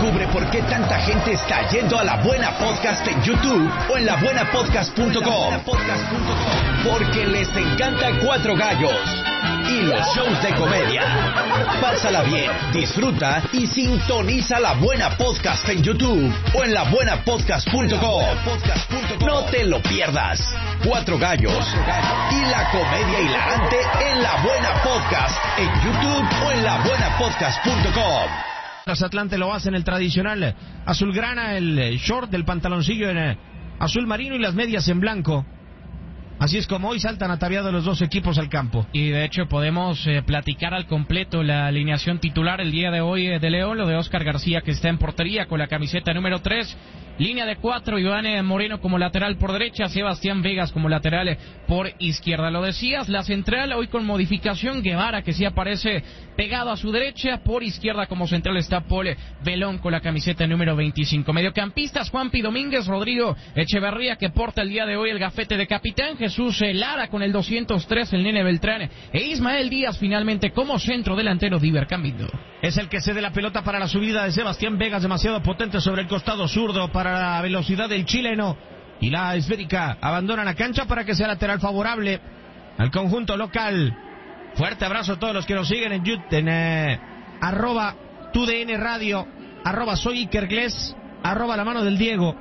Descubre por qué tanta gente está yendo a La Buena Podcast en YouTube o en labuenapodcast.com. Porque les encanta Cuatro Gallos y los shows de comedia. Pásala bien, disfruta y sintoniza La Buena Podcast en YouTube o en labuenapodcast.com. No te lo pierdas. Cuatro Gallos y la comedia hilarante en La Buena Podcast en YouTube o en labuenapodcast.com. Los Atlante lo hacen el tradicional azulgrana, el short del pantaloncillo en azul marino y las medias en blanco. Así es como hoy saltan ataviados los dos equipos al campo. Y de hecho podemos platicar al completo la alineación titular el día de hoy de León, lo de Oscar García, que está en portería con la camiseta número 3. Línea de 4, Iván Moreno como lateral por derecha, Sebastián Vegas como lateral por izquierda. Lo decías, la central hoy con modificación, Guevara que sí aparece pegado a su derecha, por izquierda como central está Paul Belón con la camiseta número 25. Mediocampistas, Juanpi Domínguez, Rodrigo Echeverría que porta el día de hoy el gafete de capitán, Jesús Lara con el 203, el Nene Beltrán e Ismael Díaz finalmente como centro delantero de Iber Cambindo. Es el que cede la pelota para la subida de Sebastián Vegas, demasiado potente sobre el costado zurdo para la velocidad del chileno, y la esférica abandona la cancha para que sea lateral favorable al conjunto local. Fuerte abrazo a todos los que nos siguen en YouTube, en arroba TUDN Radio, arroba soy Iker Gles, arroba la mano del Diego.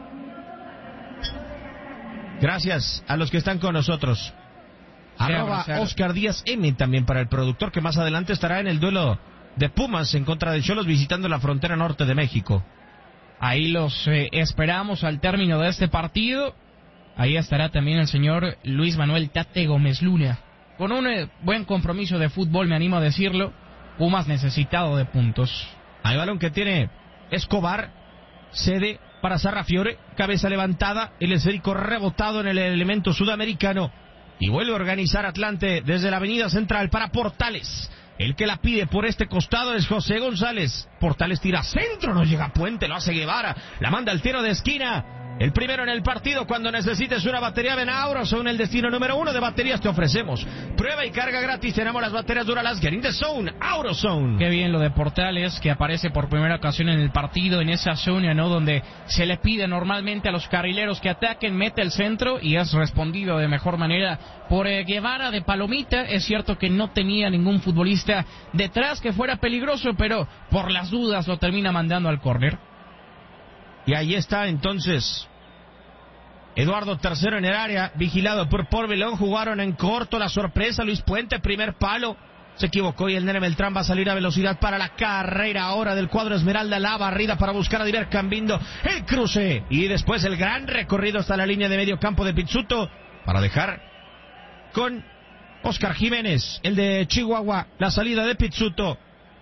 Gracias a los que están con nosotros. Arroba Oscar Díaz M también para el productor, que más adelante estará en el duelo de Pumas en contra de Xolos visitando la frontera norte de México. Ahí los esperamos al término de este partido. Ahí estará también el señor Luis Manuel Tate Gómez Luna. Con un buen compromiso de fútbol, me animo a decirlo. Pumas necesitado de puntos. Hay balón que tiene Escobar. Cede para Sarrafiore. Cabeza levantada. El esférico rebotado en el elemento sudamericano. Y vuelve a organizar Atlante desde la avenida central para Portales. El que la pide por este costado es José González. Portales tira centro, no llega a Puente, lo hace Guevara. La manda al tiro de esquina. El primero en el partido. Cuando necesites una batería, ven a Aurazone, el destino número 1 de baterías te ofrecemos. Prueba y carga gratis. Tenemos las baterías Duralast. Get in the zone, Aurazone. Qué bien lo de Portales, que aparece por primera ocasión en el partido, en esa zona, ¿no? Donde se le pide normalmente a los carrileros que ataquen, mete el centro y es respondido de mejor manera por Guevara de palomita. Es cierto que no tenía ningún futbolista detrás que fuera peligroso, pero por las dudas lo termina mandando al córner. Y ahí está entonces Eduardo tercero en el área, vigilado por Paul Belón. Jugaron en corto, la sorpresa, Luis Puente, primer palo, se equivocó y el Nene Beltrán va a salir a velocidad para la carrera ahora del cuadro Esmeralda. La barrida para buscar a Iber Cambindo, el cruce y después el gran recorrido hasta la línea de medio campo de Pizzuto para dejar con Oscar Jiménez, el de Chihuahua, la salida de Pizzuto.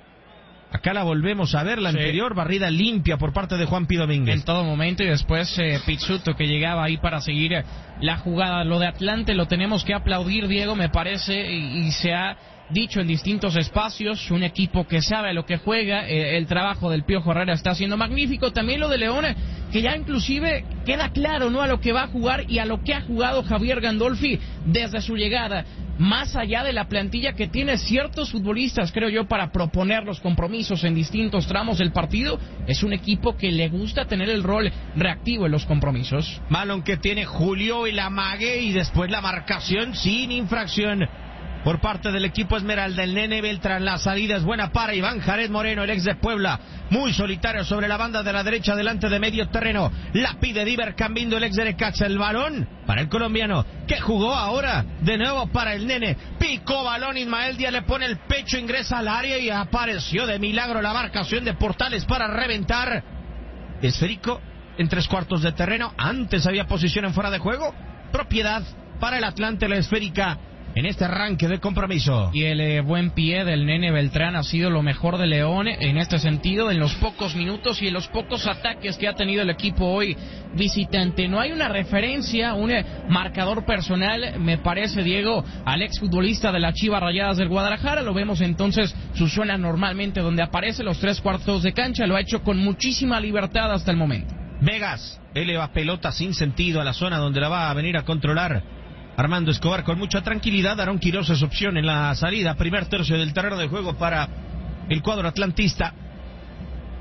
Acá la volvemos a ver, la anterior barrida limpia por parte de Juanpi Domínguez. En todo momento, y después Pizzuto que llegaba ahí para seguir la jugada. Lo de Atlante lo tenemos que aplaudir, Diego, me parece, y se ha dicho en distintos espacios, un equipo que sabe a lo que juega. El trabajo del Piojo Herrera está siendo magnífico. También lo de León, que ya inclusive queda claro, ¿no?, a lo que va a jugar y a lo que ha jugado Javier Gandolfi desde su llegada. Más allá de la plantilla que tiene ciertos futbolistas, creo yo, para proponer los compromisos en distintos tramos del partido, es un equipo que le gusta tener el rol reactivo en los compromisos. Balón que tiene Julio y la amague y después la marcación sin infracción por parte del equipo Esmeralda. El Nene Beltrán, la salida es buena para Iván Jared Moreno, el ex de Puebla, muy solitario sobre la banda de la derecha delante de medio terreno. La pide Iber Cambindo, el ex de Necaxa. El balón para el colombiano que jugó ahora de nuevo para el Nene. Picó balón, Ismael Díaz le pone el pecho, ingresa al área y apareció de milagro la marcación de Portales para reventar. Esférico en 3/4 de terreno. Antes había posición en fuera de juego. Propiedad para el Atlante, la esférica en este arranque de compromiso. Y el buen pie del Nene Beltrán ha sido lo mejor de León en este sentido, en los pocos minutos y en los pocos ataques que ha tenido el equipo hoy visitante. No hay una referencia, un marcador personal, me parece, Diego, al exfutbolista de las Chivas Rayadas del Guadalajara. Lo vemos entonces su zona normalmente donde aparece los 3/4 de cancha. Lo ha hecho con muchísima libertad hasta el momento. Vegas eleva pelota sin sentido a la zona donde la va a venir a controlar Armando Escobar con mucha tranquilidad. Aarón Quirós es opción en la salida. Primer tercio del terreno de juego para el cuadro atlantista.